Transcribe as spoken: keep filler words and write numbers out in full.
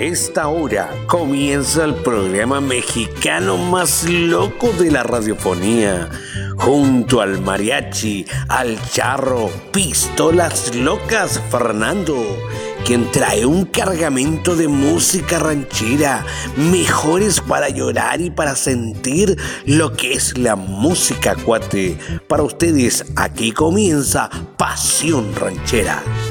esta hora comienza el programa mexicano más loco de la radiofonía, junto al mariachi, al charro, pistolas locas Fernando, quien trae un cargamento de música ranchera, mejores para llorar y para sentir lo que es la música, cuate. Para ustedes, aquí comienza Pasión Ranchera.